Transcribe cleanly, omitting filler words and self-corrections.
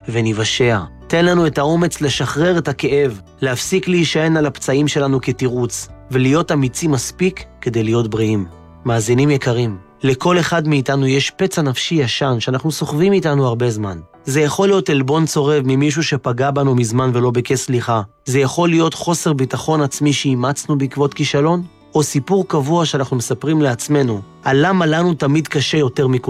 וניוושע. תן לנו את האומץ לשחרר את הכאב, להפסיק להישען על הפצעים שלנו כתירוץ, ולהיות אמיצים מספיק כדי להיות בריאים. מאזינים יקרים, לכל אחד מאיתנו יש פצע נפשי ישן שאנחנו סוחבים איתנו הרבה זמן. זה יכול להיות אלבון צורב ממישהו שפגע בנו מזמן ולא ביקש סליחה. זה יכול להיות חוסר ביטחון עצמי שאימצנו בעקבות כישלון, או סיפור קבוע שאנחנו מספרים לעצמנו על למה לנו תמיד קשה יותר מכולם.